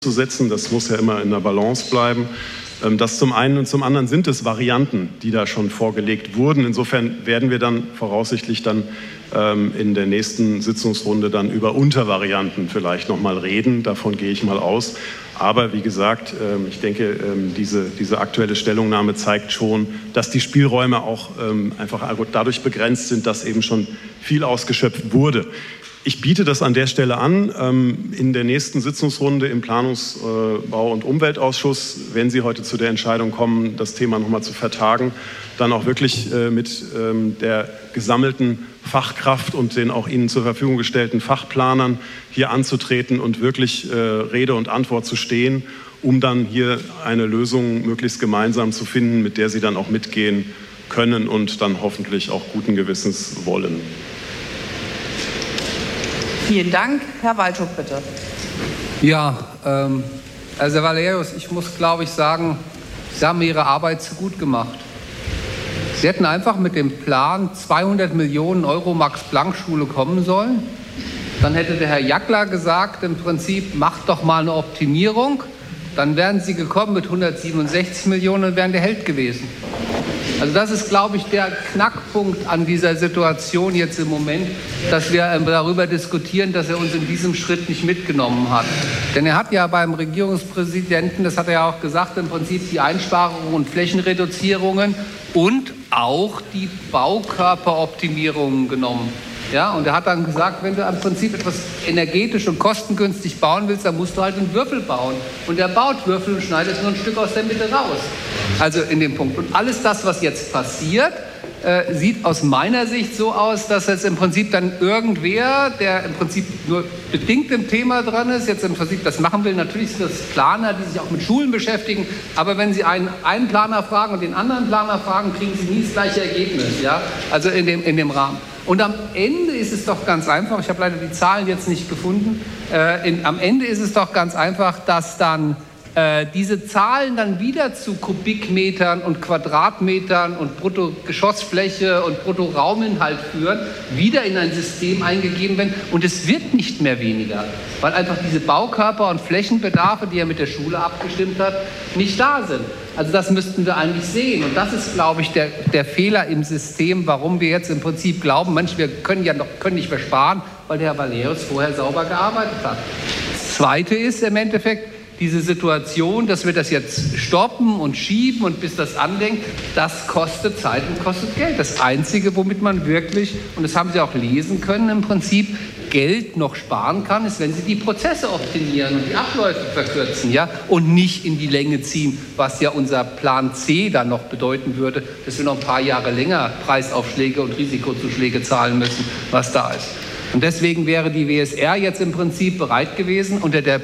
zu setzen. Das muss ja immer in der Balance bleiben. Das zum einen, und zum anderen sind es Varianten, die da schon vorgelegt wurden. Insofern werden wir dann voraussichtlich dann in der nächsten Sitzungsrunde dann über Untervarianten vielleicht noch mal reden. Davon gehe ich mal aus. Aber wie gesagt, ich denke, diese aktuelle Stellungnahme zeigt schon, dass die Spielräume auch einfach dadurch begrenzt sind, dass eben schon viel ausgeschöpft wurde. Ich biete das an der Stelle an, in der nächsten Sitzungsrunde im Planungs-, Bau- und Umweltausschuss, wenn Sie heute zu der Entscheidung kommen, das Thema noch mal zu vertagen, dann auch wirklich mit der gesammelten Fachkraft und den auch Ihnen zur Verfügung gestellten Fachplanern hier anzutreten und wirklich Rede und Antwort zu stehen, um dann hier eine Lösung möglichst gemeinsam zu finden, mit der Sie dann auch mitgehen können und dann hoffentlich auch guten Gewissens wollen. Vielen Dank. Herr Waldschuk, bitte. Ja, also Valerius, ich muss, glaube ich, sagen, Sie haben Ihre Arbeit zu gut gemacht. Sie hätten einfach mit dem Plan 200 Millionen Euro Max-Planck-Schule kommen sollen. Dann hätte der Herr Jackler gesagt, im Prinzip, macht doch mal eine Optimierung. Dann wären Sie gekommen mit 167 Millionen und wären der Held gewesen. Also das ist, glaube ich, der Knackpunkt an dieser Situation jetzt im Moment, dass wir darüber diskutieren, dass er uns in diesem Schritt nicht mitgenommen hat. Denn er hat ja beim Regierungspräsidenten, das hat er ja auch gesagt, im Prinzip die Einsparungen und Flächenreduzierungen und auch die Baukörperoptimierungen genommen. Ja, und er hat dann gesagt, wenn du im Prinzip etwas energetisch und kostengünstig bauen willst, dann musst du halt einen Würfel bauen. Und er baut Würfel und schneidet nur ein Stück aus der Mitte raus. Also in dem Punkt. Und alles das, was jetzt passiert, sieht aus meiner Sicht so aus, dass jetzt im Prinzip dann irgendwer, der im Prinzip nur bedingt im Thema dran ist, jetzt im Prinzip das machen will. Natürlich sind das Planer, die sich auch mit Schulen beschäftigen, aber wenn Sie einen Planer fragen und den anderen Planer fragen, kriegen Sie nie das gleiche Ergebnis. Ja? Also in dem Rahmen. Und am Ende ist es doch ganz einfach, ich habe leider die Zahlen jetzt nicht gefunden, am Ende ist es doch ganz einfach, dass dann diese Zahlen dann wieder zu Kubikmetern und Quadratmetern und Bruttogeschossfläche und Bruttorauminhalt führen, wieder in ein System eingegeben werden und es wird nicht mehr weniger, weil einfach diese Baukörper und Flächenbedarfe, die er mit der Schule abgestimmt hat, nicht da sind. Also das müssten wir eigentlich sehen und das ist, glaube ich, der Fehler im System, warum wir jetzt im Prinzip glauben, manche, wir können nicht mehr sparen, weil der Herr Valerius vorher sauber gearbeitet hat. Das Zweite ist im Endeffekt, diese Situation, dass wir das jetzt stoppen und schieben und bis das andenkt, das kostet Zeit und kostet Geld. Das Einzige, womit man wirklich, und das haben Sie auch lesen können, im Prinzip Geld noch sparen kann, ist, wenn Sie die Prozesse optimieren und die Abläufe verkürzen, ja, und nicht in die Länge ziehen, was ja unser Plan C dann noch bedeuten würde, dass wir noch ein paar Jahre länger Preisaufschläge und Risikozuschläge zahlen müssen, was da ist. Und deswegen wäre die WSR jetzt im Prinzip bereit gewesen, unter der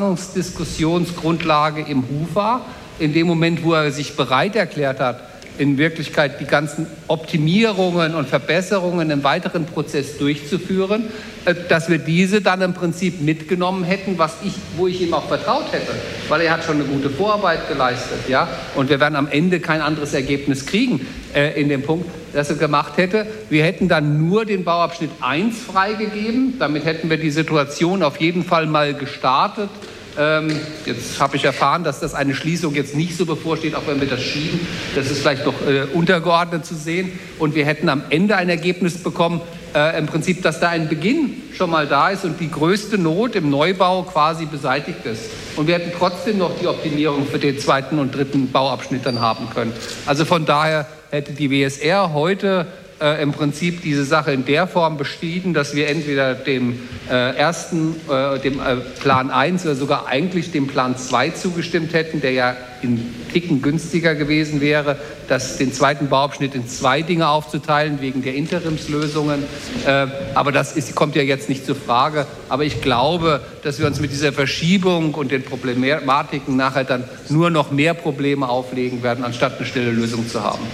Planungsdiskussionsgrundlage im HUFA, in dem Moment, wo er sich bereit erklärt hat, in Wirklichkeit die ganzen Optimierungen und Verbesserungen im weiteren Prozess durchzuführen, dass wir diese dann im Prinzip mitgenommen hätten, wo ich ihm auch vertraut hätte, weil er hat schon eine gute Vorarbeit geleistet, ja, und wir werden am Ende kein anderes Ergebnis kriegen in dem Punkt, das er gemacht hätte. Wir hätten dann nur den Bauabschnitt 1 freigegeben, damit hätten wir die Situation auf jeden Fall mal gestartet. Jetzt habe ich erfahren, dass das eine Schließung jetzt nicht so bevorsteht, auch wenn wir das schieben. Das ist vielleicht noch untergeordnet zu sehen. Und wir hätten am Ende ein Ergebnis bekommen, im Prinzip, dass da ein Beginn schon mal da ist und die größte Not im Neubau quasi beseitigt ist. Und wir hätten trotzdem noch die Optimierung für den zweiten und dritten Bauabschnitt dann haben können. Also von daher hätte die WSR heute im Prinzip diese Sache in der Form bestritten, dass wir entweder dem Plan 1 oder sogar eigentlich dem Plan 2 zugestimmt hätten, der ja in Ticken günstiger gewesen wäre, den zweiten Bauabschnitt in 2 Dinge aufzuteilen, wegen der Interimslösungen. Aber das kommt ja jetzt nicht zur Frage. Aber ich glaube, dass wir uns mit dieser Verschiebung und den Problematiken nachher dann nur noch mehr Probleme auflegen werden, anstatt eine schnelle Lösung zu haben.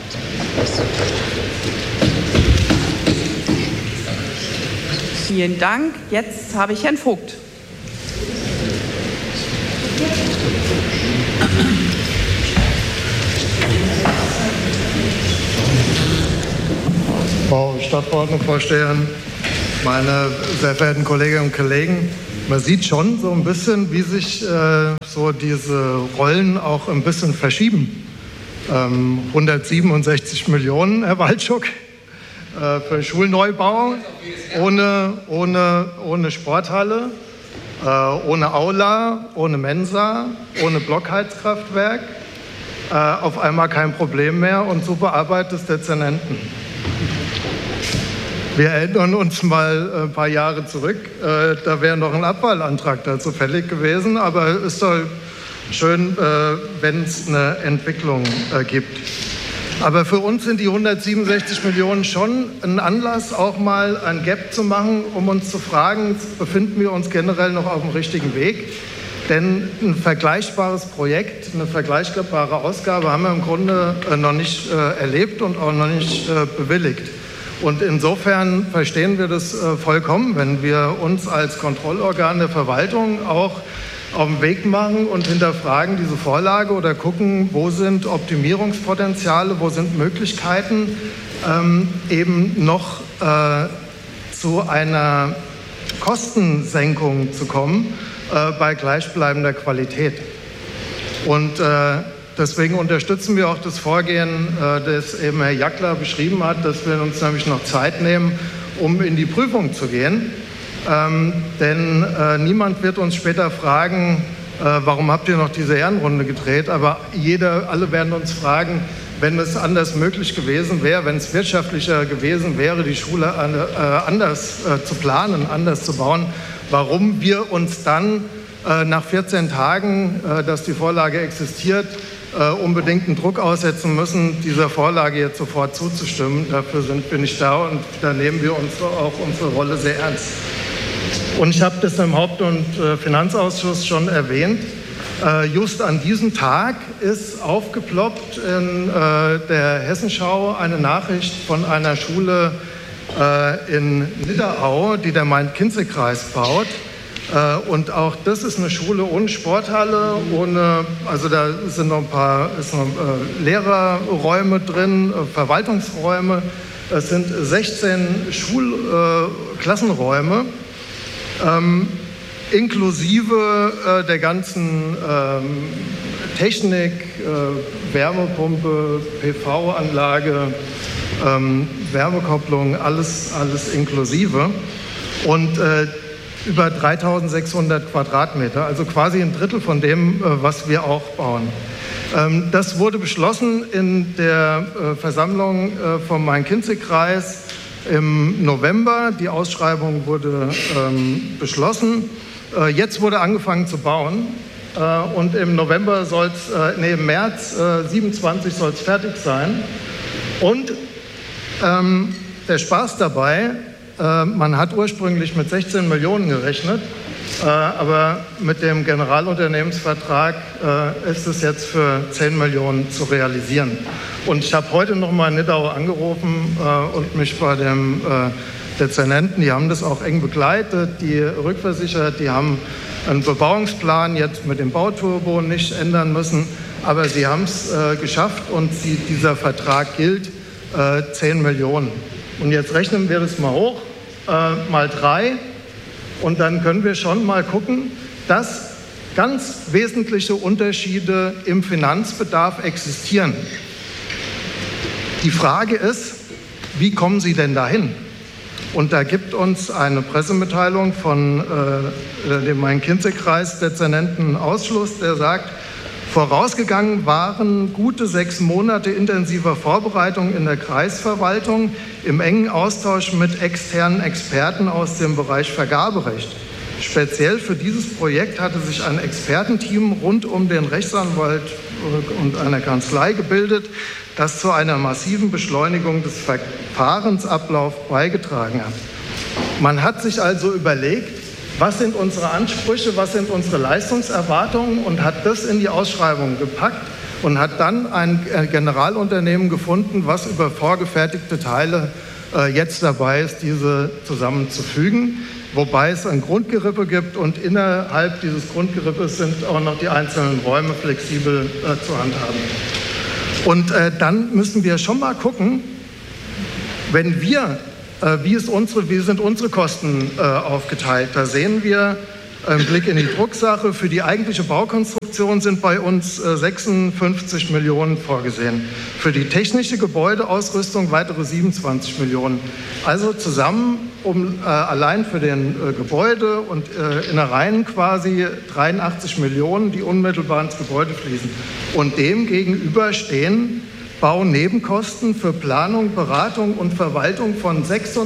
Vielen Dank. Jetzt habe ich Herrn Vogt. Frau Stadtverordnete, Frau Stehlen, meine sehr verehrten Kolleginnen und Kollegen, Man sieht schon so ein bisschen, wie sich so diese Rollen auch ein bisschen verschieben. 167 Millionen, Herr Waldschuk, für Schulneubau, ohne Sporthalle, ohne Aula, ohne Mensa, ohne Blockheizkraftwerk. Auf einmal kein Problem mehr und super Arbeit des Dezernenten. Wir erinnern uns mal ein paar Jahre zurück, da wäre noch ein Abwahlantrag dazu fällig gewesen, aber es ist doch schön, wenn es eine Entwicklung gibt. Aber für uns sind die 167 Millionen schon ein Anlass, auch mal ein Gap zu machen, um uns zu fragen, befinden wir uns generell noch auf dem richtigen Weg? Denn ein vergleichbares Projekt, eine vergleichbare Ausgabe haben wir im Grunde noch nicht erlebt und auch noch nicht bewilligt. Und insofern verstehen wir das vollkommen, wenn wir uns als Kontrollorgan der Verwaltung auch auf den Weg machen und hinterfragen diese Vorlage oder gucken, wo sind Optimierungspotenziale, wo sind Möglichkeiten, eben noch zu einer Kostensenkung zu kommen bei gleichbleibender Qualität. Und deswegen unterstützen wir auch das Vorgehen, das eben Herr Jackler beschrieben hat, dass wir uns nämlich noch Zeit nehmen, um in die Prüfung zu gehen. Denn niemand wird uns später fragen, warum habt ihr noch diese Ehrenrunde gedreht? Aber alle werden uns fragen, wenn es anders möglich gewesen wäre, wenn es wirtschaftlicher gewesen wäre, die Schule anders zu planen, anders zu bauen, warum wir uns dann nach 14 Tagen, dass die Vorlage existiert, unbedingt einen Druck aussetzen müssen, dieser Vorlage jetzt sofort zuzustimmen. Dafür sind wir nicht da und da nehmen wir uns auch unsere Rolle sehr ernst. Und ich habe das im Haupt- und Finanzausschuss schon erwähnt. Just an diesem Tag ist aufgeploppt in der Hessenschau eine Nachricht von einer Schule in Nidderau, die der Main-Kinzig-Kreis baut. Und auch das ist eine Schule ohne Sporthalle, also da sind noch ein paar Lehrerräume drin, Verwaltungsräume. Es sind 16 Schulklassenräume, inklusive der ganzen Technik, Wärmepumpe, PV-Anlage, Wärmekopplung, alles inklusive. Und über 3.600 Quadratmeter, also quasi ein Drittel von dem, was wir auch bauen. Das wurde beschlossen in der Versammlung vom Main-Kinzig-Kreis im November. Die Ausschreibung wurde beschlossen. Jetzt wurde angefangen zu bauen und im März 27 soll es fertig sein. Und der Spaß dabei, man hat ursprünglich mit 16 Millionen gerechnet, aber mit dem Generalunternehmensvertrag ist es jetzt für 10 Millionen zu realisieren. Und ich habe heute noch mal in Nidderau angerufen und mich bei dem Dezernenten, die haben das auch eng begleitet, die rückversichert, die haben einen Bebauungsplan jetzt mit dem Bauturbo nicht ändern müssen, aber sie haben es geschafft und dieser Vertrag gilt 10 Millionen. Und jetzt rechnen wir das mal hoch, mal 3 und dann können wir schon mal gucken, dass ganz wesentliche Unterschiede im Finanzbedarf existieren. Die Frage ist, wie kommen Sie denn dahin? Und da gibt uns eine Pressemitteilung von dem Main-Kinzig-Kreis Dezernenten Ausschluss, der sagt, vorausgegangen waren gute 6 Monate intensiver Vorbereitung in der Kreisverwaltung im engen Austausch mit externen Experten aus dem Bereich Vergaberecht. Speziell für dieses Projekt hatte sich ein Expertenteam rund um den Rechtsanwalt und einer Kanzlei gebildet, das zu einer massiven Beschleunigung des Verfahrensablaufs beigetragen hat. Man hat sich also überlegt, was sind unsere Ansprüche, was sind unsere Leistungserwartungen und hat das in die Ausschreibung gepackt und hat dann ein Generalunternehmen gefunden, was über vorgefertigte Teile jetzt dabei ist, diese zusammenzufügen. Wobei es ein Grundgerippe gibt und innerhalb dieses Grundgerippes sind auch noch die einzelnen Räume flexibel zu handhaben. Und dann müssen wir schon mal gucken, wenn wir wie sind unsere Kosten aufgeteilt? Da sehen wir Ein Blick in die Drucksache. Für die eigentliche Baukonstruktion sind bei uns 56 Millionen vorgesehen. Für die technische Gebäudeausrüstung weitere 27 Millionen. Also zusammen allein für den Gebäude und Innereien quasi 83 Millionen, die unmittelbar ins Gebäude fließen. Und dem gegenüber stehen Baunebenkosten für Planung, Beratung und Verwaltung von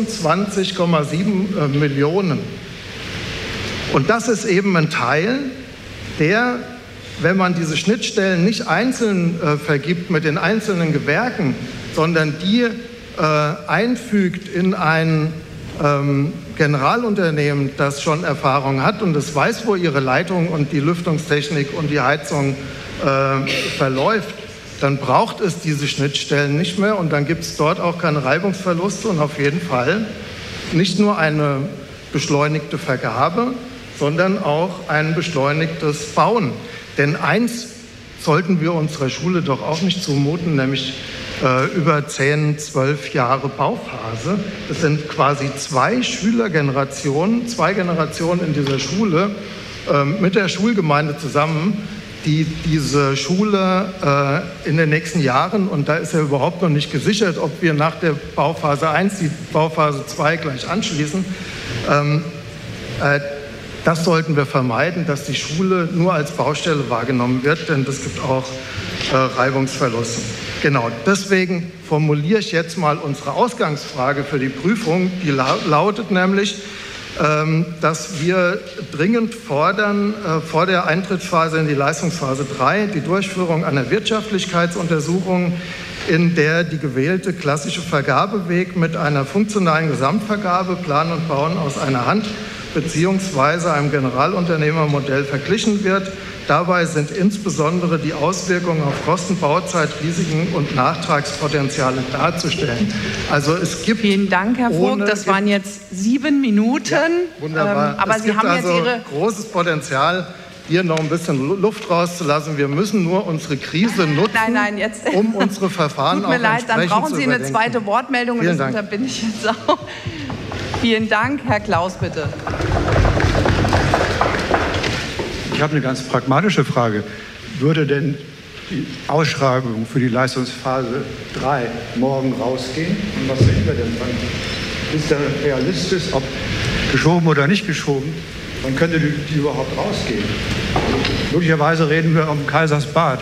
26,7 Millionen. Und das ist eben ein Teil, der, wenn man diese Schnittstellen nicht einzeln vergibt mit den einzelnen Gewerken, sondern die einfügt in ein Generalunternehmen, das schon Erfahrung hat und das weiß, wo ihre Leitung und die Lüftungstechnik und die Heizung verläuft, dann braucht es diese Schnittstellen nicht mehr und dann gibt es dort auch keine Reibungsverluste und auf jeden Fall nicht nur eine beschleunigte Vergabe, sondern auch ein beschleunigtes Bauen. Denn eins sollten wir unserer Schule doch auch nicht zumuten, nämlich über 10, 12 Jahre Bauphase. Das sind quasi 2 Schülergenerationen, 2 Generationen in dieser Schule mit der Schulgemeinde zusammen, die diese Schule in den nächsten Jahren, und da ist ja überhaupt noch nicht gesichert, ob wir nach der Bauphase 1 die Bauphase 2 gleich anschließen, das sollten wir vermeiden, dass die Schule nur als Baustelle wahrgenommen wird, denn das gibt auch Reibungsverluste. Genau, deswegen formuliere ich jetzt mal unsere Ausgangsfrage für die Prüfung. Die lautet nämlich, dass wir dringend fordern, vor der Eintrittsphase in die Leistungsphase 3 die Durchführung einer Wirtschaftlichkeitsuntersuchung, in der die gewählte klassische Vergabeweg mit einer funktionalen Gesamtvergabe, Plan und Bauen aus einer Hand beziehungsweise einem Generalunternehmermodell verglichen wird. Dabei sind insbesondere die Auswirkungen auf Kosten, Bauzeit, Risiken und Nachtragspotenziale darzustellen. Also es gibt Vielen Dank, Herr Vogt. Das waren jetzt 7 Minuten. Ja, wunderbar. Aber Sie haben also jetzt Ihre großes Potenzial, hier noch ein bisschen Luft rauszulassen. Wir müssen nur unsere Krise nutzen, um unsere Verfahren auch entsprechend zu überdenken. Tut mir leid, dann brauchen Sie eine zweite Wortmeldung und das unterbinde ich jetzt auch. Vielen Dank. Herr Klaus, bitte. Ich habe eine ganz pragmatische Frage. Würde denn die Ausschreibung für die Leistungsphase 3 morgen rausgehen? Und was sehen wir denn dann? Ist da realistisch, ob geschoben oder nicht geschoben? Wann könnte die überhaupt rausgehen? Möglicherweise reden wir um Kaisersbad.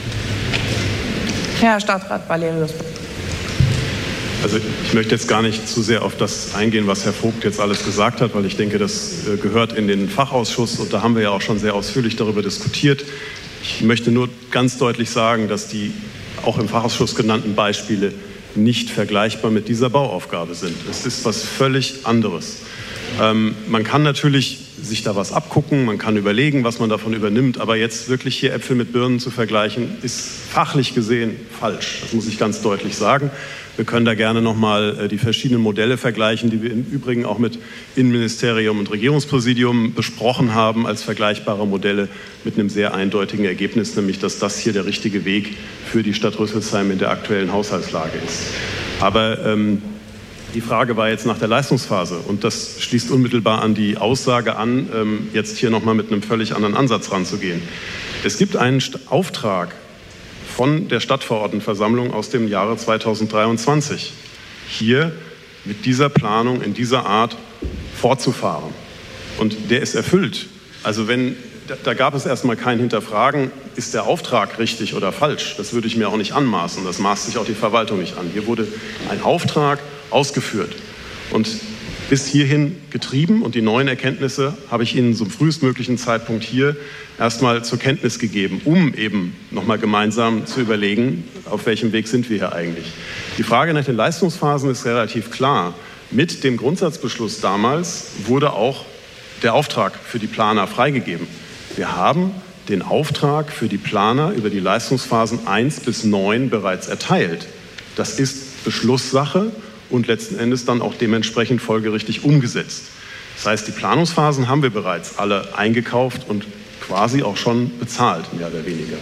Herr Stadtrat Valerius. Also ich möchte jetzt gar nicht zu sehr auf das eingehen, was Herr Vogt jetzt alles gesagt hat, weil ich denke, das gehört in den Fachausschuss und da haben wir ja auch schon sehr ausführlich darüber diskutiert. Ich möchte nur ganz deutlich sagen, dass die auch im Fachausschuss genannten Beispiele nicht vergleichbar mit dieser Bauaufgabe sind. Es ist was völlig anderes. Man kann natürlich sich da was abgucken, man kann überlegen, was man davon übernimmt, aber jetzt wirklich hier Äpfel mit Birnen zu vergleichen, ist fachlich gesehen falsch. Das muss ich ganz deutlich sagen. Wir können da gerne nochmal die verschiedenen Modelle vergleichen, die wir im Übrigen auch mit Innenministerium und Regierungspräsidium besprochen haben, als vergleichbare Modelle mit einem sehr eindeutigen Ergebnis, nämlich dass das hier der richtige Weg für die Stadt Rüsselsheim in der aktuellen Haushaltslage ist. Aber die Frage war jetzt nach der Leistungsphase und das schließt unmittelbar an die Aussage an, jetzt hier nochmal mit einem völlig anderen Ansatz ranzugehen. Es gibt einen Auftrag von der Stadtverordnetenversammlung aus dem Jahre 2023, hier mit dieser Planung in dieser Art fortzufahren. Und der ist erfüllt. Also da gab es erstmal kein Hinterfragen, ist der Auftrag richtig oder falsch? Das würde ich mir auch nicht anmaßen. Das maßt sich auch die Verwaltung nicht an. Hier wurde ein Auftrag ausgeführt und bis hierhin getrieben und die neuen Erkenntnisse habe ich Ihnen zum frühestmöglichen Zeitpunkt hier erstmal zur Kenntnis gegeben, um eben nochmal gemeinsam zu überlegen, auf welchem Weg sind wir hier eigentlich. Die Frage nach den Leistungsphasen ist relativ klar. Mit dem Grundsatzbeschluss damals wurde auch der Auftrag für die Planer freigegeben. Wir haben den Auftrag für die Planer über die Leistungsphasen 1 bis 9 bereits erteilt. Das ist Beschlusssache und letzten Endes dann auch dementsprechend folgerichtig umgesetzt. Das heißt, die Planungsphasen haben wir bereits alle eingekauft und quasi auch schon bezahlt, mehr oder weniger.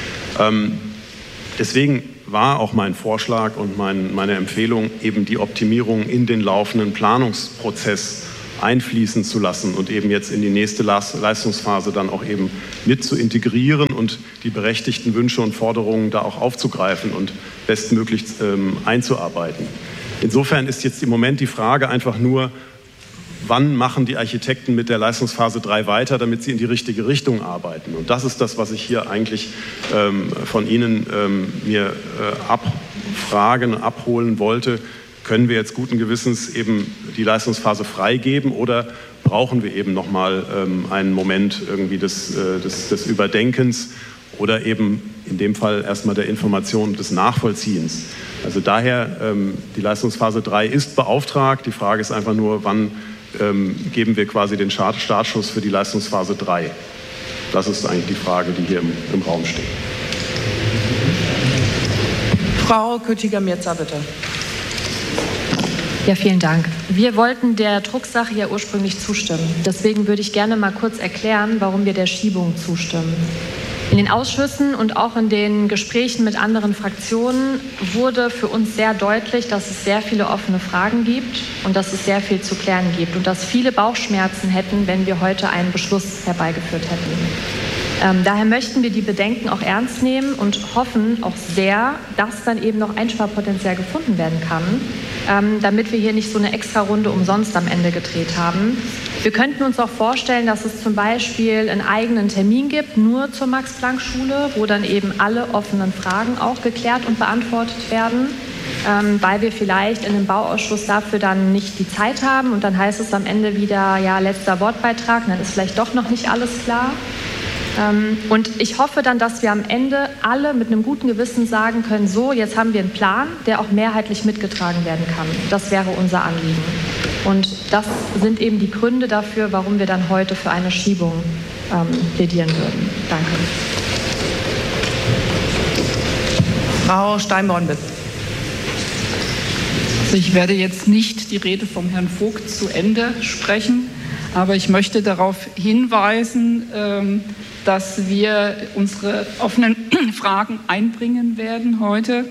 Deswegen war auch mein Vorschlag und meine Empfehlung, eben die Optimierung in den laufenden Planungsprozess einfließen zu lassen und eben jetzt in die nächste Leistungsphase dann auch eben mit zu integrieren und die berechtigten Wünsche und Forderungen da auch aufzugreifen und bestmöglich einzuarbeiten. Insofern ist jetzt im Moment die Frage einfach nur, wann machen die Architekten mit der Leistungsphase 3 weiter, damit sie in die richtige Richtung arbeiten. Und das ist das, was ich hier eigentlich von Ihnen mir abholen wollte. Können wir jetzt guten Gewissens eben die Leistungsphase freigeben oder brauchen wir eben nochmal einen Moment irgendwie des Überdenkens oder eben in dem Fall erstmal der Information und des Nachvollziehens. Also daher, die Leistungsphase 3 ist beauftragt. Die Frage ist einfach nur, wann geben wir quasi den Startschuss für die Leistungsphase 3. Das ist eigentlich die Frage, die hier im Raum steht. Frau Küttiger-Mirza, bitte. Ja, vielen Dank. Wir wollten der Drucksache ja ursprünglich zustimmen. Deswegen würde ich gerne mal kurz erklären, warum wir der Schiebung zustimmen. In den Ausschüssen und auch in den Gesprächen mit anderen Fraktionen wurde für uns sehr deutlich, dass es sehr viele offene Fragen gibt und dass es sehr viel zu klären gibt und dass viele Bauchschmerzen hätten, wenn wir heute einen Beschluss herbeigeführt hätten. Daher möchten wir die Bedenken auch ernst nehmen und hoffen auch sehr, dass dann eben noch Einsparpotenzial gefunden werden kann, damit wir hier nicht so eine extra Runde umsonst am Ende gedreht haben. Wir könnten uns auch vorstellen, dass es zum Beispiel einen eigenen Termin gibt, nur zur Max-Planck-Schule, wo dann eben alle offenen Fragen auch geklärt und beantwortet werden, weil wir vielleicht in einem Bauausschuss dafür dann nicht die Zeit haben und dann heißt es am Ende wieder, ja, letzter Wortbeitrag, dann ist vielleicht doch noch nicht alles klar. Und ich hoffe dann, dass wir am Ende alle mit einem guten Gewissen sagen können, so, jetzt haben wir einen Plan, der auch mehrheitlich mitgetragen werden kann. Das wäre unser Anliegen. Und das sind eben die Gründe dafür, warum wir dann heute für eine Schiebung plädieren würden. Danke. Frau Steinborn, bitte. Also ich werde jetzt nicht die Rede vom Herrn Vogt zu Ende sprechen, aber ich möchte darauf hinweisen, dass wir unsere offenen Fragen einbringen werden heute,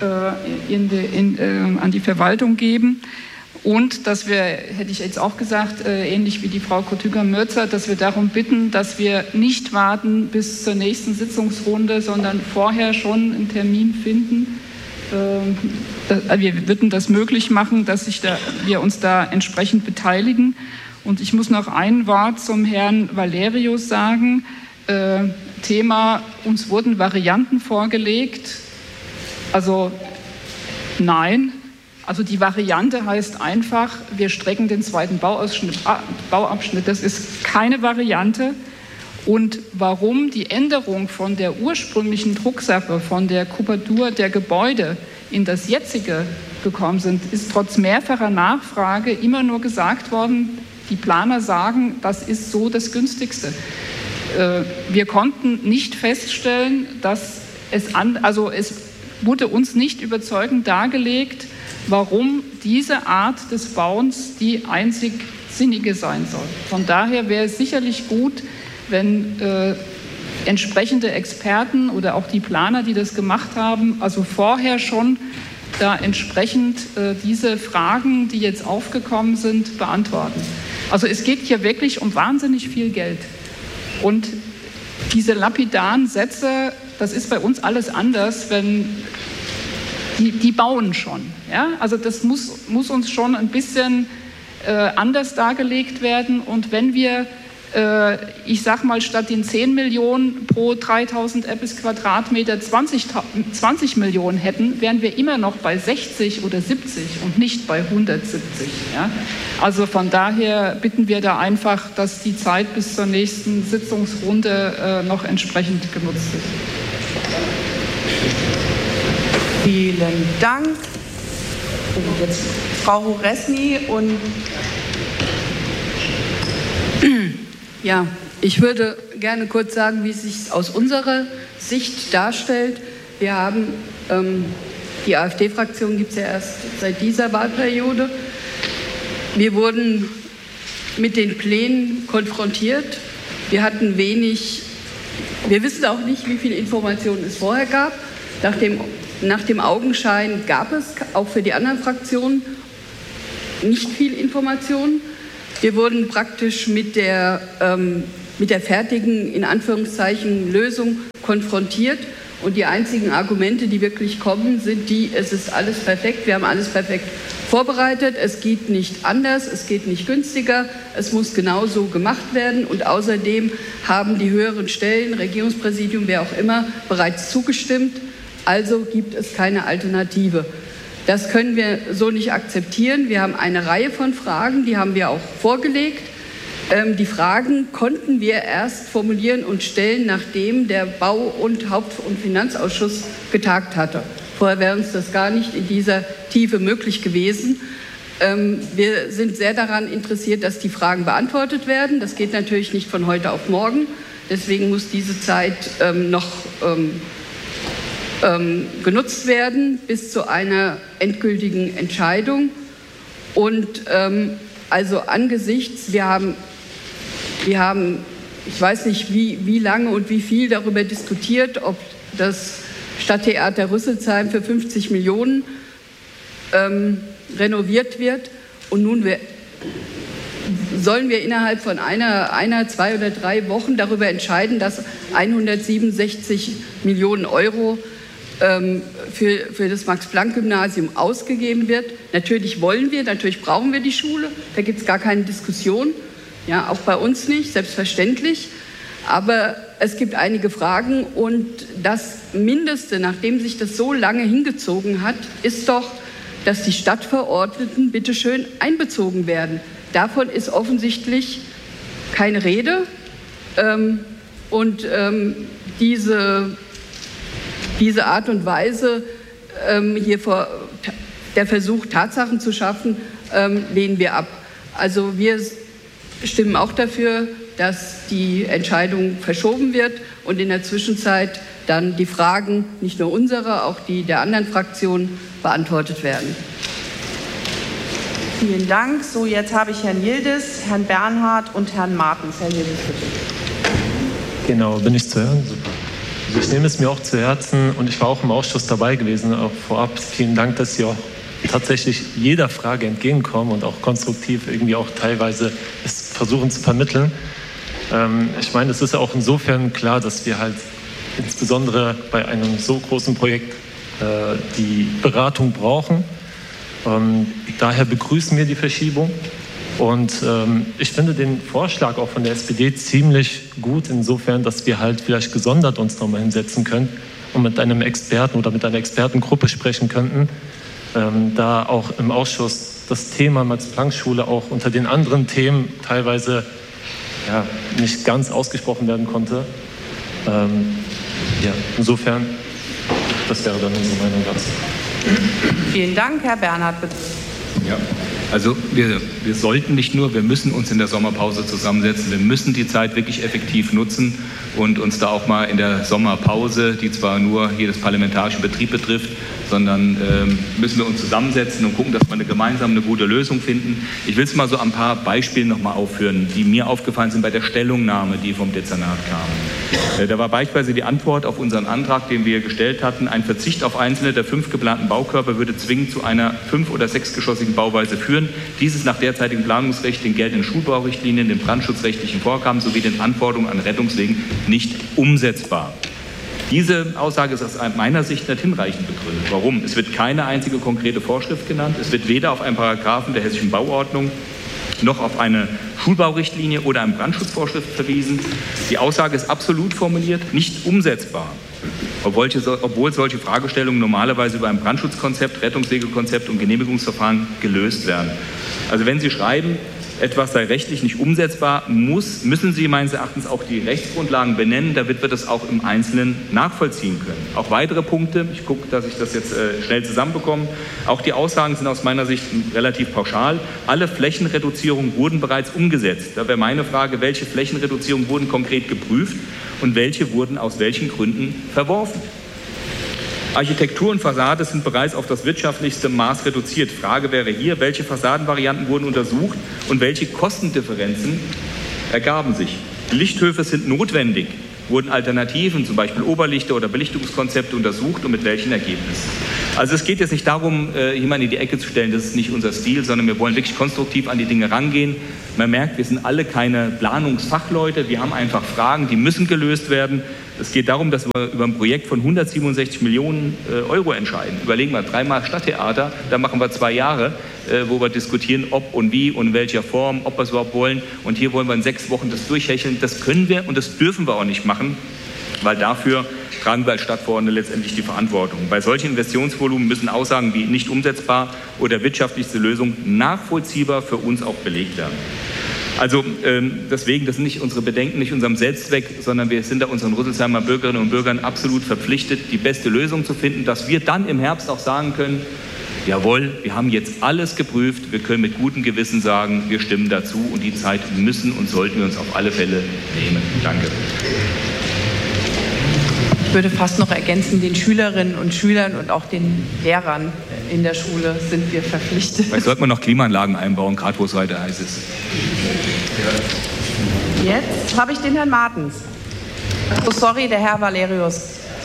an die Verwaltung geben. Und dass wir, hätte ich jetzt auch gesagt, ähnlich wie die Frau Küttiger-Mirza, dass wir darum bitten, dass wir nicht warten bis zur nächsten Sitzungsrunde, sondern vorher schon einen Termin finden. Wir würden das möglich machen, dass wir uns da entsprechend beteiligen. Und ich muss noch ein Wort zum Herrn Valerius sagen. Thema, uns wurden Varianten vorgelegt. Also nein. Also die Variante heißt einfach, wir strecken den zweiten Bauabschnitt. Das ist keine Variante. Und warum die Änderung von der ursprünglichen Drucksache, von der Kubatur der Gebäude in das jetzige gekommen sind, ist trotz mehrfacher Nachfrage immer nur gesagt worden, die Planer sagen, das ist so das Günstigste. Wir konnten nicht feststellen, dass es wurde uns nicht überzeugend dargelegt, warum diese Art des Bauens die einzig sinnige sein soll. Von daher wäre es sicherlich gut, wenn entsprechende Experten oder auch die Planer, die das gemacht haben, also vorher schon da entsprechend diese Fragen, die jetzt aufgekommen sind, beantworten. Also es geht hier wirklich um wahnsinnig viel Geld. Und diese lapidaren Sätze, das ist bei uns alles anders, wenn die bauen schon. Ja? Also das muss uns schon ein bisschen anders dargelegt werden. Und wenn wir, ich sag mal, statt den 10 Millionen pro 3000 Eppes Quadratmeter 20 Millionen hätten, wären wir immer noch bei 60 oder 70 und nicht bei 170. Ja? Also von daher bitten wir da einfach, dass die Zeit bis zur nächsten Sitzungsrunde noch entsprechend genutzt ist. Vielen Dank. Jetzt Frau Horesny und ja, ich würde gerne kurz sagen, wie es sich aus unserer Sicht darstellt. Wir haben, die AfD-Fraktion gibt es ja erst seit dieser Wahlperiode. Wir wurden mit den Plänen konfrontiert. Wir hatten wir wissen auch nicht, wie viel Informationen es vorher gab. Nach dem Augenschein gab es auch für die anderen Fraktionen nicht viel Informationen. Wir wurden praktisch mit der fertigen, in Anführungszeichen, Lösung konfrontiert. Und die einzigen Argumente, die wirklich kommen, sind die, es ist alles perfekt, wir haben alles perfekt vorbereitet, es geht nicht anders, es geht nicht günstiger, es muss genauso gemacht werden. Und außerdem haben die höheren Stellen, Regierungspräsidium, wer auch immer, bereits zugestimmt. Also gibt es keine Alternative. Das können wir so nicht akzeptieren. Wir haben eine Reihe von Fragen, die haben wir auch vorgelegt. Die Fragen konnten wir erst formulieren und stellen, nachdem der Bau- und Haupt- und Finanzausschuss getagt hatte. Vorher wäre uns das gar nicht in dieser Tiefe möglich gewesen. Wir sind sehr daran interessiert, dass die Fragen beantwortet werden. Das geht natürlich nicht von heute auf morgen. Deswegen muss diese Zeit noch genutzt werden bis zu einer endgültigen Entscheidung. Und also angesichts, wir haben, ich weiß nicht, wie lange und wie viel darüber diskutiert, ob das Stadttheater Rüsselsheim für 50 Millionen renoviert wird. Und nun sollen wir innerhalb von einer, 2 oder 3 Wochen darüber entscheiden, dass 167 Millionen Euro für das Max-Planck-Gymnasium ausgegeben wird. Natürlich wollen wir, natürlich brauchen wir die Schule, da gibt es gar keine Diskussion, ja, auch bei uns nicht, selbstverständlich. Aber es gibt einige Fragen und das Mindeste, nachdem sich das so lange hingezogen hat, ist doch, dass die Stadtverordneten bitteschön einbezogen werden. Davon ist offensichtlich keine Rede. Diese Art und Weise, der Versuch, Tatsachen zu schaffen, lehnen wir ab. Also wir stimmen auch dafür, dass die Entscheidung verschoben wird und in der Zwischenzeit dann die Fragen, nicht nur unsere, auch die der anderen Fraktionen, beantwortet werden. Vielen Dank. So, jetzt habe ich Herrn Yildiz, Herrn Bernhard und Herrn Martens. Herr Yildiz, bitte. Genau, bin ich zu hören? Super. Also ich nehme es mir auch zu Herzen und ich war auch im Ausschuss dabei gewesen, auch vorab. Vielen Dank, dass Sie auch tatsächlich jeder Frage entgegenkommen und auch konstruktiv irgendwie auch teilweise es versuchen zu vermitteln. Ich meine, es ist ja auch insofern klar, dass wir halt insbesondere bei einem so großen Projekt die Beratung brauchen. Daher begrüßen wir die Verschiebung. Und ich finde den Vorschlag auch von der SPD ziemlich gut, insofern, dass wir halt vielleicht gesondert uns nochmal hinsetzen können und mit einem Experten oder mit einer Expertengruppe sprechen könnten, da auch im Ausschuss das Thema Max-Planck-Schule auch unter den anderen Themen teilweise ja, nicht ganz ausgesprochen werden konnte. Ja, insofern, das wäre dann unsere Meinung dazu. Vielen Dank, Herr Bernhard, bitte. Ja, also wir sollten nicht nur, wir müssen uns in der Sommerpause zusammensetzen. Wir müssen die Zeit wirklich effektiv nutzen und uns da auch mal in der Sommerpause, die zwar nur jedes parlamentarische Betrieb betrifft, sondern müssen wir uns zusammensetzen und gucken, dass wir gemeinsam eine gute Lösung finden. Ich will es mal so an ein paar Beispielen noch mal aufführen, die mir aufgefallen sind bei der Stellungnahme, die vom Dezernat kam. Da war beispielsweise die Antwort auf unseren Antrag, den wir gestellt hatten, ein Verzicht auf einzelne der 5 geplanten Baukörper würde zwingend zu einer 5- oder 6-geschossigen Bauweise führen. Dies ist nach derzeitigem Planungsrecht, den geltenden Schulbaurichtlinien, den brandschutzrechtlichen Vorgaben sowie den Anforderungen an Rettungswegen nicht umsetzbar. Diese Aussage ist aus meiner Sicht nicht hinreichend begründet. Warum? Es wird keine einzige konkrete Vorschrift genannt. Es wird weder auf einen Paragraphen der Hessischen Bauordnung noch auf eine Schulbaurichtlinie oder eine Brandschutzvorschrift verwiesen. Die Aussage ist absolut formuliert, nicht umsetzbar. Obwohl solche Fragestellungen normalerweise über ein Brandschutzkonzept, Rettungswegekonzept und Genehmigungsverfahren gelöst werden. Also wenn Sie schreiben, etwas sei rechtlich nicht umsetzbar, müssen Sie meines Erachtens auch die Rechtsgrundlagen benennen, damit wir das auch im Einzelnen nachvollziehen können. Auch weitere Punkte, ich gucke, dass ich das jetzt schnell zusammenbekomme, auch die Aussagen sind aus meiner Sicht relativ pauschal. Alle Flächenreduzierungen wurden bereits umgesetzt. Da wäre meine Frage, welche Flächenreduzierungen wurden konkret geprüft und welche wurden aus welchen Gründen verworfen? Architektur und Fassade sind bereits auf das wirtschaftlichste Maß reduziert. Frage wäre hier, welche Fassadenvarianten wurden untersucht und welche Kostendifferenzen ergaben sich? Lichthöfe sind notwendig. Wurden Alternativen, zum Beispiel Oberlichter oder Belichtungskonzepte untersucht und mit welchen Ergebnissen? Also es geht jetzt nicht darum, jemanden in die Ecke zu stellen, das ist nicht unser Stil, sondern wir wollen wirklich konstruktiv an die Dinge rangehen. Man merkt, wir sind alle keine Planungsfachleute, wir haben einfach Fragen, die müssen gelöst werden. Es geht darum, dass wir über ein Projekt von 167 Millionen Euro entscheiden. Überlegen wir, 3-mal Stadttheater, da machen wir 2 Jahre, wo wir diskutieren, ob und wie und in welcher Form, ob wir es überhaupt wollen. Und hier wollen wir in 6 Wochen das durchhecheln. Das können wir und das dürfen wir auch nicht machen, weil dafür tragen wir als Stadtverordnete letztendlich die Verantwortung. Bei solchen Investitionsvolumen müssen Aussagen wie nicht umsetzbar oder wirtschaftlichste Lösung nachvollziehbar für uns auch belegt werden. Also deswegen, das sind nicht unsere Bedenken, nicht unserem Selbstzweck, sondern wir sind da unseren Rüsselsheimer Bürgerinnen und Bürgern absolut verpflichtet, die beste Lösung zu finden, dass wir dann im Herbst auch sagen können, jawohl, wir haben jetzt alles geprüft, wir können mit gutem Gewissen sagen, wir stimmen dazu und die Zeit müssen und sollten wir uns auf alle Fälle nehmen. Danke. Ich würde fast noch ergänzen, den Schülerinnen und Schülern und auch den Lehrern in der Schule sind wir verpflichtet. Vielleicht sollte man noch Klimaanlagen einbauen, gerade wo es heute heiß ist. Jetzt habe ich den Herrn Martens. Oh, sorry, der Herr Valerius.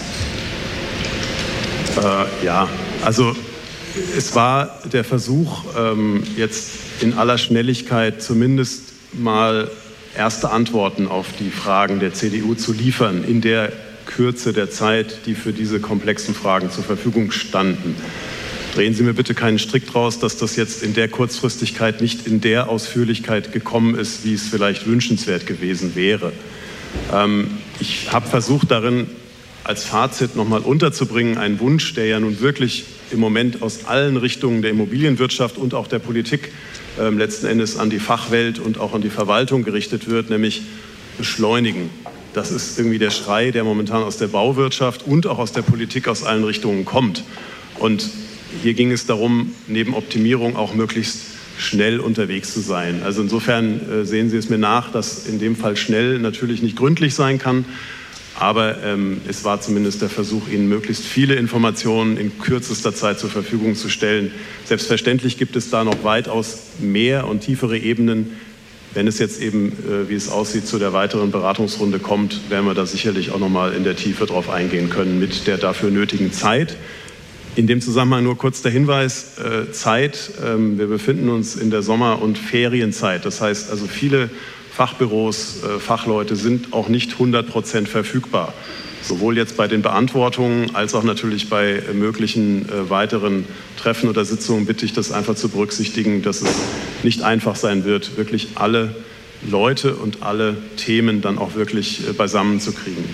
Ja, also es war der Versuch, jetzt in aller Schnelligkeit zumindest mal erste Antworten auf die Fragen der CDU zu liefern, in der Kürze der Zeit, die für diese komplexen Fragen zur Verfügung standen. Drehen Sie mir bitte keinen Strick draus, dass das jetzt in der Kurzfristigkeit nicht in der Ausführlichkeit gekommen ist, wie es vielleicht wünschenswert gewesen wäre. Ich habe versucht, darin als Fazit nochmal unterzubringen, einen Wunsch, der ja nun wirklich im Moment aus allen Richtungen der Immobilienwirtschaft und auch der Politik letzten Endes an die Fachwelt und auch an die Verwaltung gerichtet wird, nämlich beschleunigen. Das ist irgendwie der Schrei, der momentan aus der Bauwirtschaft und auch aus der Politik aus allen Richtungen kommt. Und hier ging es darum, neben Optimierung auch möglichst schnell unterwegs zu sein. Also insofern sehen Sie es mir nach, dass in dem Fall schnell natürlich nicht gründlich sein kann. Aber es war zumindest der Versuch, Ihnen möglichst viele Informationen in kürzester Zeit zur Verfügung zu stellen. Selbstverständlich gibt es da noch weitaus mehr und tiefere Ebenen. Wenn es jetzt eben, wie es aussieht, zu der weiteren Beratungsrunde kommt, werden wir da sicherlich auch noch mal in der Tiefe drauf eingehen können mit der dafür nötigen Zeit. In dem Zusammenhang nur kurz der Hinweis, Zeit. Wir befinden uns in der Sommer- und Ferienzeit. Das heißt also, viele Fachbüros, Fachleute sind auch nicht 100% verfügbar. Sowohl jetzt bei den Beantwortungen als auch natürlich bei möglichen weiteren Treffen oder Sitzungen bitte ich das einfach zu berücksichtigen, dass es nicht einfach sein wird, wirklich alle Leute und alle Themen dann auch wirklich beisammen zu kriegen.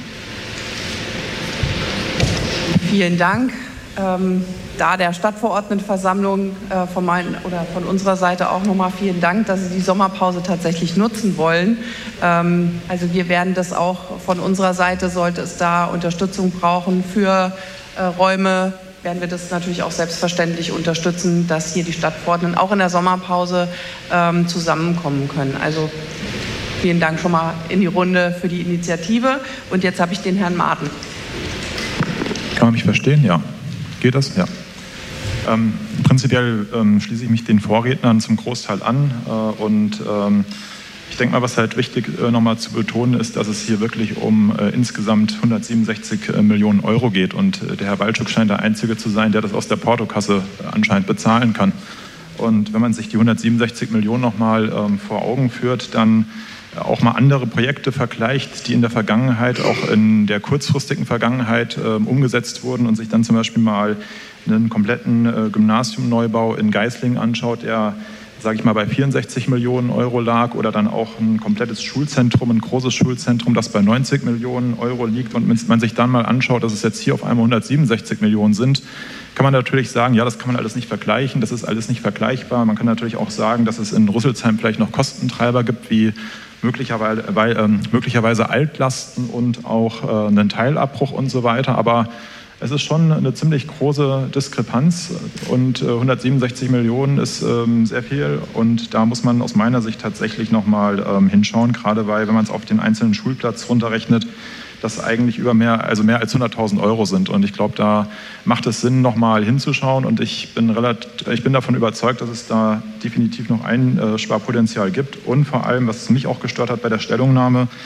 Vielen Dank. Da der Stadtverordnetenversammlung von unserer Seite auch nochmal vielen Dank, dass Sie die Sommerpause tatsächlich nutzen wollen. Also wir werden das auch von unserer Seite, sollte es da Unterstützung brauchen für Räume, werden wir das natürlich auch selbstverständlich unterstützen, dass hier die Stadtverordneten auch in der Sommerpause zusammenkommen können. Also vielen Dank schon mal in die Runde für die Initiative. Und jetzt habe ich den Herrn Marten. Kann man mich verstehen? Ja. Geht das? Ja. Prinzipiell schließe ich mich den Vorrednern zum Großteil an und ich denke mal, was halt wichtig nochmal zu betonen ist, dass es hier wirklich um insgesamt 167 Millionen Euro geht und der Herr Walczuk scheint der Einzige zu sein, der das aus der Portokasse anscheinend bezahlen kann. Und wenn man sich die 167 Millionen nochmal vor Augen führt, dann auch mal andere Projekte vergleicht, die in der Vergangenheit, auch in der kurzfristigen Vergangenheit umgesetzt wurden und sich dann zum Beispiel mal einen kompletten Gymnasiumneubau in Geislingen anschaut, der, sage ich mal, bei 64 Millionen Euro lag, oder dann auch ein komplettes Schulzentrum, ein großes Schulzentrum, das bei 90 Millionen Euro liegt, und wenn man sich dann mal anschaut, dass es jetzt hier auf einmal 167 Millionen sind, kann man natürlich sagen, ja, das kann man alles nicht vergleichen, das ist alles nicht vergleichbar. Man kann natürlich auch sagen, dass es in Rüsselsheim vielleicht noch Kostentreiber gibt, wie möglicherweise Altlasten und auch einen Teilabbruch und so weiter. Aber es ist schon eine ziemlich große Diskrepanz und 167 Millionen ist sehr viel. Und da muss man aus meiner Sicht tatsächlich nochmal hinschauen, gerade weil, wenn man es auf den einzelnen Schulplatz runterrechnet, das eigentlich mehr als 100.000 Euro sind. Und ich glaube, da macht es Sinn, nochmal hinzuschauen. Und ich bin davon überzeugt, dass es da definitiv noch ein Sparpotenzial gibt. Und vor allem, was mich auch gestört hat bei der Stellungnahme,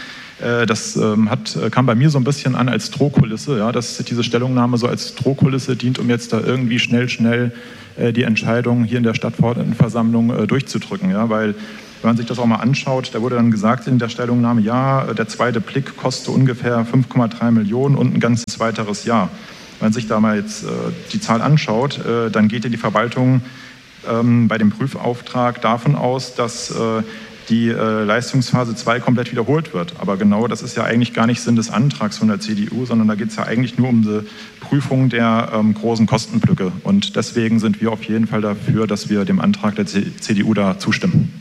Das kam bei mir so ein bisschen an als Drohkulisse, ja, dass diese Stellungnahme so als Drohkulisse dient, um jetzt da irgendwie schnell die Entscheidung hier in der Stadtverordnetenversammlung durchzudrücken. Ja, weil, wenn man sich das auch mal anschaut, da wurde dann gesagt in der Stellungnahme, ja, der zweite Blick kostet ungefähr 5,3 Millionen und ein ganzes weiteres Jahr. Wenn man sich da mal jetzt die Zahl anschaut, dann geht ja die Verwaltung bei dem Prüfauftrag davon aus, dass die Leistungsphase 2 komplett wiederholt wird. Aber genau das ist ja eigentlich gar nicht Sinn des Antrags von der CDU, sondern da geht es ja eigentlich nur um die Prüfung der großen Kostenblöcke. Und deswegen sind wir auf jeden Fall dafür, dass wir dem Antrag der CDU da zustimmen.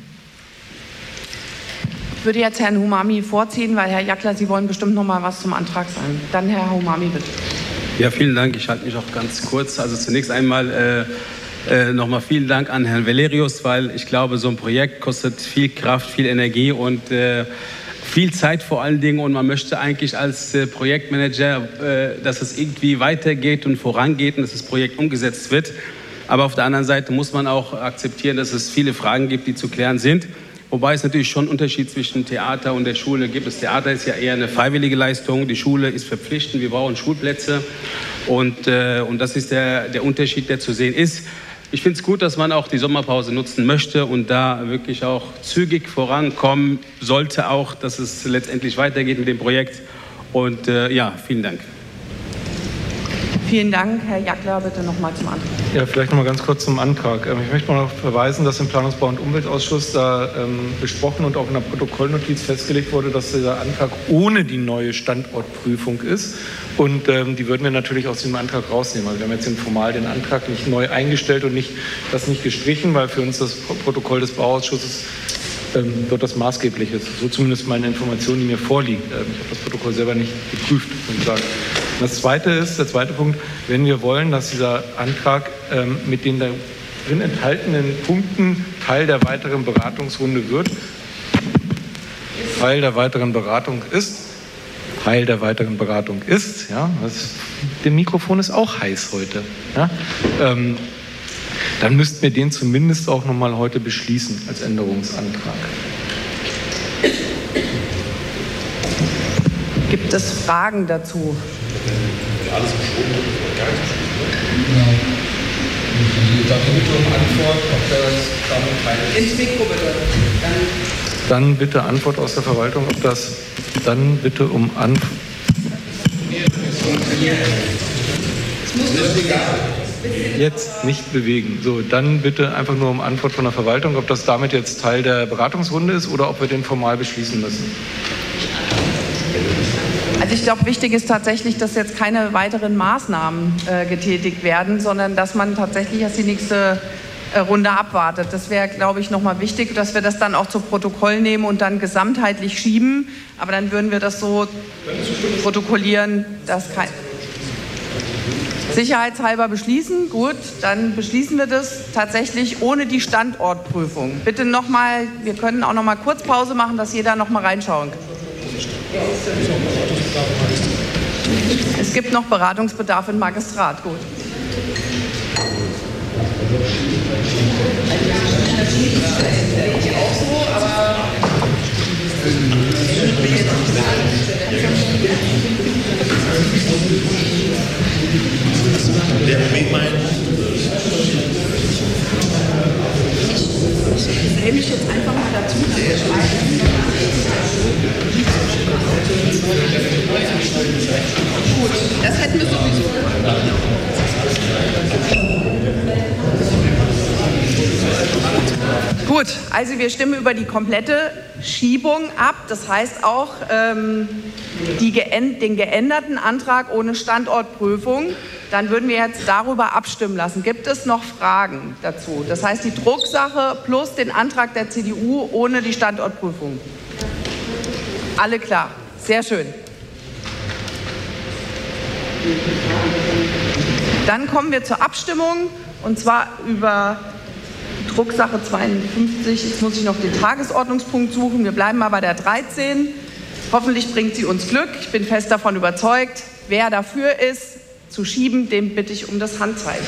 Ich würde jetzt Herrn Humami vorziehen, weil Herr Jackler, Sie wollen bestimmt noch mal was zum Antrag sagen. Dann Herr Humami, bitte. Ja, vielen Dank. Ich halte mich auch ganz kurz. Also zunächst einmal nochmal vielen Dank an Herrn Valerius, weil ich glaube, so ein Projekt kostet viel Kraft, viel Energie und viel Zeit vor allen Dingen. Und man möchte eigentlich als Projektmanager, dass es irgendwie weitergeht und vorangeht und dass das Projekt umgesetzt wird. Aber auf der anderen Seite muss man auch akzeptieren, dass es viele Fragen gibt, die zu klären sind. Wobei es natürlich schon einen Unterschied zwischen Theater und der Schule gibt. Das Theater ist ja eher eine freiwillige Leistung, die Schule ist verpflichtend, wir brauchen Schulplätze. Und das ist der Unterschied, der zu sehen ist. Ich finde es gut, dass man auch die Sommerpause nutzen möchte und da wirklich auch zügig vorankommen sollte, auch, dass es letztendlich weitergeht mit dem Projekt. Und ja, vielen Dank. Vielen Dank. Herr Jackler, bitte noch mal zum Antrag. Ja, vielleicht noch mal ganz kurz zum Antrag. Ich möchte mal noch verweisen, dass im Planungsbau- und Umweltausschuss da besprochen und auch in der Protokollnotiz festgelegt wurde, dass dieser Antrag ohne die neue Standortprüfung ist. Und die würden wir natürlich aus dem Antrag rausnehmen. Also wir haben jetzt formal den Antrag nicht neu eingestellt und das nicht gestrichen, weil für uns das Protokoll des Bauausschusses wird das maßgeblich ist. So zumindest meine Information, die mir vorliegt. Ich habe das Protokoll selber nicht geprüft, muss ich sagen. Und der zweite Punkt, wenn wir wollen, dass dieser Antrag mit den darin enthaltenen Punkten Teil der weiteren Beratungsrunde wird, Teil der weiteren Beratung ist, ja, dem Mikrofon ist auch heiß heute, ja, dann müssten wir den zumindest auch noch mal heute beschließen als Änderungsantrag. Gibt es Fragen dazu? Alles besprochen wird, gar nicht besprochen. Dann bitte um Antwort, ob das damit ins Mikro bitte. Dann bitte Antwort aus der Verwaltung, ob das dann bitte um Antwort. Jetzt nicht bewegen. So, dann bitte einfach nur um Antwort von der Verwaltung, ob das damit jetzt Teil der Beratungsrunde ist oder ob wir den formal beschließen müssen. Also ich glaube, wichtig ist tatsächlich, dass jetzt keine weiteren Maßnahmen getätigt werden, sondern dass man tatsächlich erst die nächste Runde abwartet. Das wäre, glaube ich, nochmal wichtig, dass wir das dann auch zu Protokoll nehmen und dann gesamtheitlich schieben. Aber dann würden wir das so protokollieren, dass kein... Sicherheitshalber beschließen, gut, dann beschließen wir das tatsächlich ohne die Standortprüfung. Bitte nochmal, wir können auch nochmal kurz Pause machen, dass jeder nochmal reinschauen kann. Es gibt noch Beratungsbedarf im Magistrat, gut. Der Weg meint. Ich nehme mich jetzt einfach mal dazu. Gut, das hätten wir sowieso. Gut, also wir stimmen über die komplette Schiebung ab. Das heißt auch den geänderten Antrag ohne Standortprüfung. Dann würden wir jetzt darüber abstimmen lassen. Gibt es noch Fragen dazu? Das heißt, die Drucksache plus den Antrag der CDU ohne die Standortprüfung. Alle klar. Sehr schön. Dann kommen wir zur Abstimmung, und zwar über Drucksache 52. Jetzt muss ich noch den Tagesordnungspunkt suchen. Wir bleiben mal bei der 13. Hoffentlich bringt sie uns Glück. Ich bin fest davon überzeugt. Wer dafür ist, zu schieben, dem bitte ich um das Handzeichen.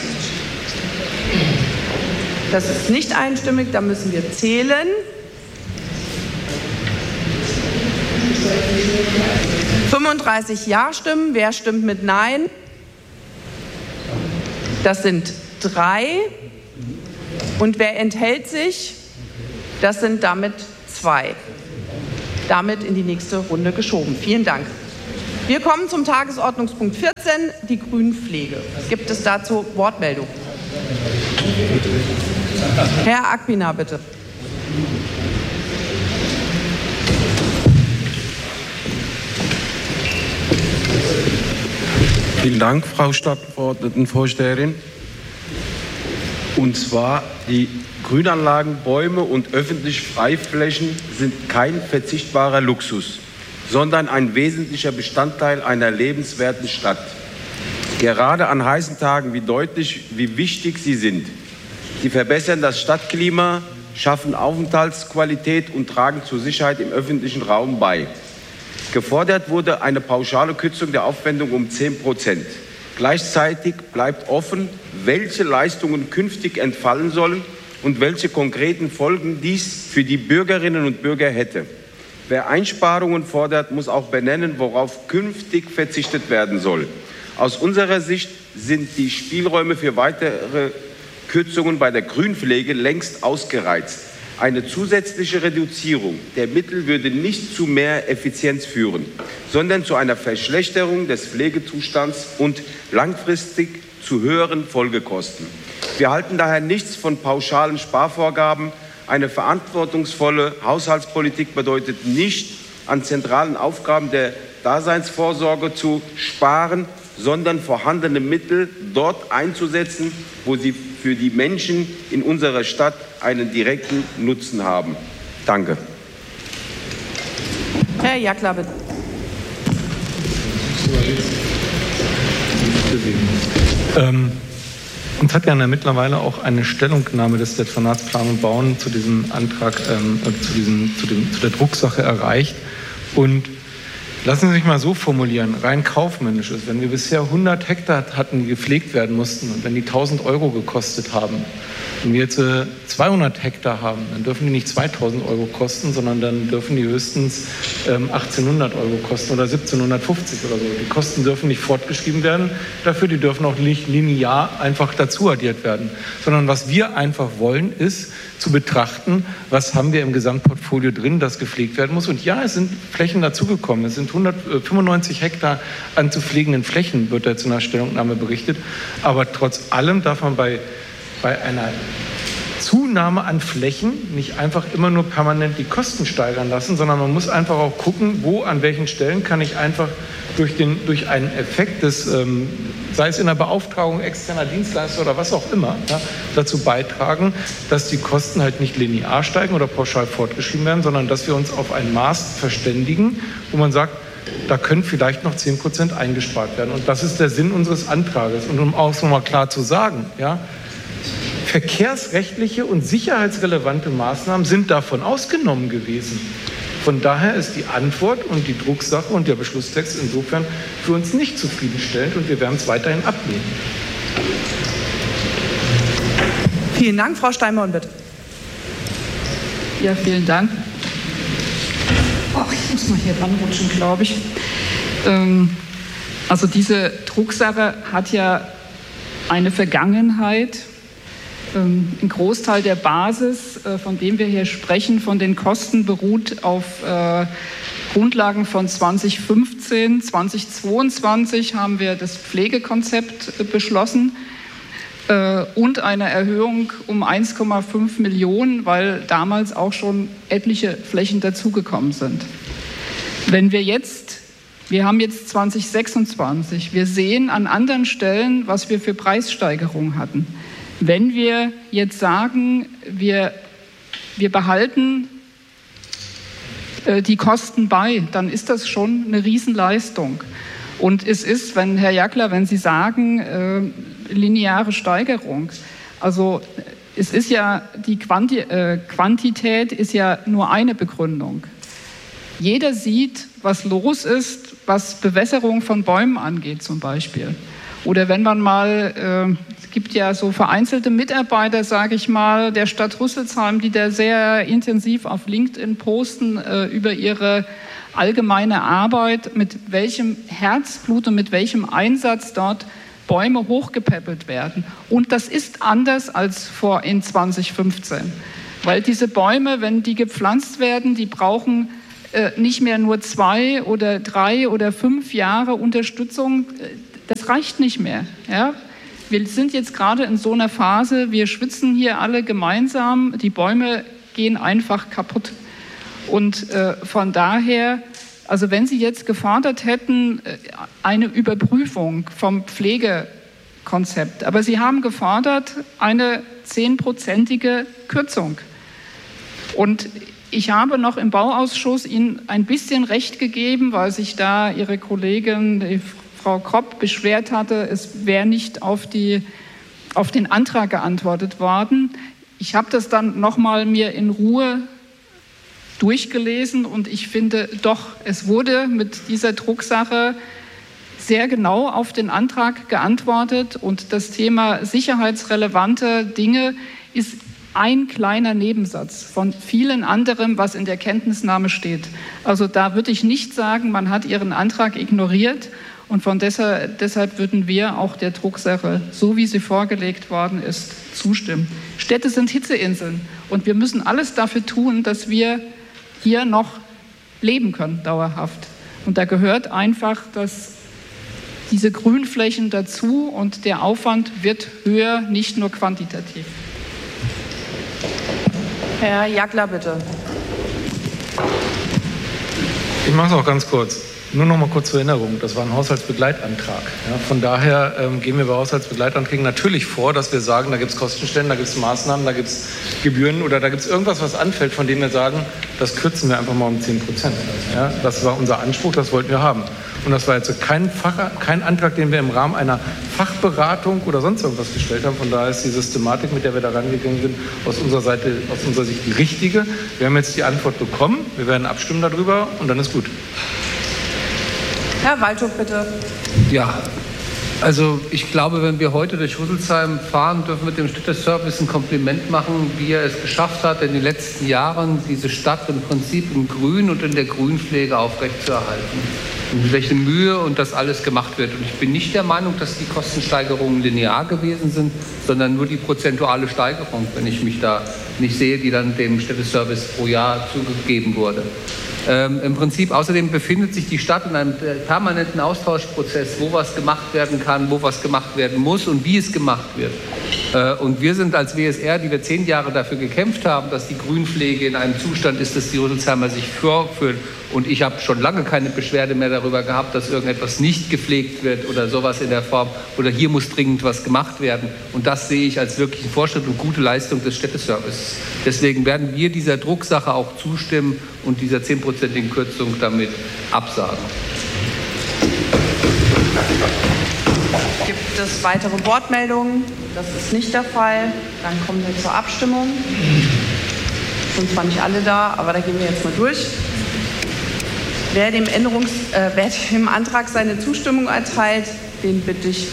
Das ist nicht einstimmig, da müssen wir zählen. 35 Ja-Stimmen. Wer stimmt mit Nein? Das sind 3. Und wer enthält sich? Das sind damit 2. Damit in die nächste Runde geschoben. Vielen Dank. Wir kommen zum Tagesordnungspunkt 14, die Grünpflege. Gibt es dazu Wortmeldungen? Herr Akpina, bitte. Vielen Dank, Frau Stadtverordnetenvorsteherin. Und zwar, die Grünanlagen, Bäume und öffentliche Freiflächen sind kein verzichtbarer Luxus, sondern ein wesentlicher Bestandteil einer lebenswerten Stadt. Gerade an heißen Tagen wird deutlich, wie wichtig sie sind. Sie verbessern das Stadtklima, schaffen Aufenthaltsqualität und tragen zur Sicherheit im öffentlichen Raum bei. Gefordert wurde eine pauschale Kürzung der Aufwendung um 10%. Gleichzeitig bleibt offen, welche Leistungen künftig entfallen sollen und welche konkreten Folgen dies für die Bürgerinnen und Bürger hätte. Wer Einsparungen fordert, muss auch benennen, worauf künftig verzichtet werden soll. Aus unserer Sicht sind die Spielräume für weitere Kürzungen bei der Grünpflege längst ausgereizt. Eine zusätzliche Reduzierung der Mittel würde nicht zu mehr Effizienz führen, sondern zu einer Verschlechterung des Pflegezustands und langfristig zu höheren Folgekosten. Wir halten daher nichts von pauschalen Sparvorgaben. Eine verantwortungsvolle Haushaltspolitik bedeutet nicht, an zentralen Aufgaben der Daseinsvorsorge zu sparen, sondern vorhandene Mittel dort einzusetzen, wo sie für die Menschen in unserer Stadt einen direkten Nutzen haben. Danke. Herr Jackler, bitte. Uns hat ja mittlerweile auch eine Stellungnahme des Dezernats Planung und Bauen zu diesem Antrag, zu der Drucksache erreicht. Und lassen Sie sich mal so formulieren, rein kaufmännisch ist, wenn wir bisher 100 Hektar hatten, die gepflegt werden mussten und wenn die 1.000 Euro gekostet haben, wenn wir jetzt 200 Hektar haben, dann dürfen die nicht 2.000 Euro kosten, sondern dann dürfen die höchstens 1.800 Euro kosten oder 1.750 oder so. Die Kosten dürfen nicht fortgeschrieben werden dafür, die dürfen auch nicht linear einfach dazu addiert werden, sondern was wir einfach wollen, ist zu betrachten, was haben wir im Gesamtportfolio drin, das gepflegt werden muss. Und ja, es sind Flächen dazugekommen. Es sind 195 Hektar an zu pflegenden Flächen, wird jetzt in der Stellungnahme berichtet. Aber trotz allem darf man bei einer Zunahme an Flächen nicht einfach immer nur permanent die Kosten steigern lassen, sondern man muss einfach auch gucken, wo, an welchen Stellen kann ich einfach durch einen Effekt des, sei es in der Beauftragung externer Dienstleister oder was auch immer, ja, dazu beitragen, dass die Kosten halt nicht linear steigen oder pauschal fortgeschrieben werden, sondern dass wir uns auf ein Maß verständigen, wo man sagt, da können vielleicht noch 10% eingespart werden. Und das ist der Sinn unseres Antrages. Und um auch nochmal klar zu sagen, ja, verkehrsrechtliche und sicherheitsrelevante Maßnahmen sind davon ausgenommen gewesen. Von daher ist die Antwort und die Drucksache und der Beschlusstext insofern für uns nicht zufriedenstellend und wir werden es weiterhin ablehnen. Vielen Dank, Frau Steinborn, bitte. Ja, vielen Dank. Ich muss mal hier dran rutschen, glaube ich. Also diese Drucksache hat ja eine Vergangenheit. Ein Großteil der Basis, von dem wir hier sprechen, von den Kosten beruht auf Grundlagen von 2015. 2022 haben wir das Pflegekonzept beschlossen und eine Erhöhung um 1,5 Millionen, weil damals auch schon etliche Flächen dazugekommen sind. Wenn wir haben jetzt 2026, wir sehen an anderen Stellen, was wir für Preissteigerungen hatten. Wenn wir jetzt sagen, wir behalten die Kosten bei, dann ist das schon eine Riesenleistung. Und es ist, Herr Jackler, wenn Sie sagen, lineare Steigerung, also es ist ja, die Quantität ist ja nur eine Begründung. Jeder sieht, was los ist, was Bewässerung von Bäumen angeht zum Beispiel. Oder wenn man mal, es gibt ja so vereinzelte Mitarbeiter, sage ich mal, der Stadt Rüsselsheim, die da sehr intensiv auf LinkedIn posten über ihre allgemeine Arbeit, mit welchem Herzblut und mit welchem Einsatz dort Bäume hochgepäppelt werden. Und das ist anders als in 2015. Weil diese Bäume, wenn die gepflanzt werden, die brauchen nicht mehr nur 2 oder 3 oder 5 Jahre Unterstützung. Das reicht nicht mehr. Ja? Wir sind jetzt gerade in so einer Phase, wir schwitzen hier alle gemeinsam, die Bäume gehen einfach kaputt. Und von daher, also wenn Sie jetzt gefordert hätten, eine Überprüfung vom Pflegekonzept, aber Sie haben gefordert eine 10-prozentige Kürzung. Und ich habe noch im Bauausschuss Ihnen ein bisschen Recht gegeben, weil sich da Ihre Kollegin, die Frau Kropp, beschwert hatte, es wäre nicht auf den Antrag geantwortet worden. Ich habe das dann nochmal mir in Ruhe durchgelesen und ich finde doch, es wurde mit dieser Drucksache sehr genau auf den Antrag geantwortet und das Thema sicherheitsrelevante Dinge ist ein kleiner Nebensatz von vielen anderen, was in der Kenntnisnahme steht. Also da würde ich nicht sagen, man hat Ihren Antrag ignoriert und deshalb würden wir auch der Drucksache, so wie sie vorgelegt worden ist, zustimmen. Städte sind Hitzeinseln und wir müssen alles dafür tun, dass wir hier noch leben können, dauerhaft. Und da gehört einfach diese Grünflächen dazu und der Aufwand wird höher, nicht nur quantitativ. Herr Jagler, bitte. Ich mache es auch ganz kurz. Nur noch mal kurz zur Erinnerung, das war ein Haushaltsbegleitantrag. Ja, von daher gehen wir bei Haushaltsbegleitanträgen natürlich vor, dass wir sagen, da gibt es Kostenstellen, da gibt es Maßnahmen, da gibt es Gebühren oder da gibt es irgendwas, was anfällt, von dem wir sagen, das kürzen wir einfach mal um 10%. Ja, das war unser Anspruch, das wollten wir haben. Und das war jetzt kein Antrag, den wir im Rahmen einer Fachberatung oder sonst irgendwas gestellt haben. Von daher ist die Systematik, mit der wir da rangegangen sind, aus unserer Sicht die richtige. Wir haben jetzt die Antwort bekommen, wir werden abstimmen darüber und dann ist gut. Herr Waldschuk, bitte. Ja, also ich glaube, wenn wir heute durch Rüsselsheim fahren, dürfen wir dem Städteservice ein Kompliment machen, wie er es geschafft hat, in den letzten Jahren diese Stadt im Prinzip im Grün und in der Grünpflege aufrechtzuerhalten. Und welche Mühe und das alles gemacht wird. Und ich bin nicht der Meinung, dass die Kostensteigerungen linear gewesen sind, sondern nur die prozentuale Steigerung, wenn ich mich da nicht sehe, die dann dem Städteservice pro Jahr zugegeben wurde. Im Prinzip außerdem befindet sich die Stadt in einem permanenten Austauschprozess, wo was gemacht werden kann, wo was gemacht werden muss und wie es gemacht wird. Und wir sind als WSR, die wir 10 Jahre dafür gekämpft haben, dass die Grünpflege in einem Zustand ist, dass die Rüsselsheimer sich vorführen. Und ich habe schon lange keine Beschwerde mehr darüber gehabt, dass irgendetwas nicht gepflegt wird oder sowas in der Form. Oder hier muss dringend was gemacht werden. Und das sehe ich als wirklichen Fortschritt und gute Leistung des Städteservices. Deswegen werden wir dieser Drucksache auch zustimmen und dieser 10%igen Kürzung damit absagen. Gibt es weitere Wortmeldungen? Das ist nicht der Fall. Dann kommen wir zur Abstimmung. Sind zwar nicht alle da, aber da gehen wir jetzt mal durch. Wer dem Antrag seine Zustimmung erteilt, den bitte ich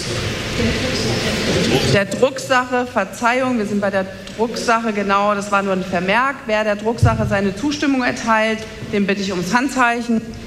der Drucksache, Verzeihung, wir sind bei der Drucksache, genau, das war nur ein Vermerk. Wer der Drucksache seine Zustimmung erteilt, den bitte ich ums Handzeichen.